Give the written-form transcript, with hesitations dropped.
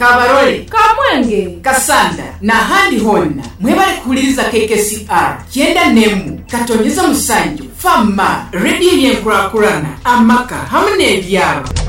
Kabarole, Kamwenge, Kasanda na handi honna mwebale kuwuliriza KKCR kyenda nemu katonyeza musanju fama radio yenkurakurana amaka hamwe n'ebyalo.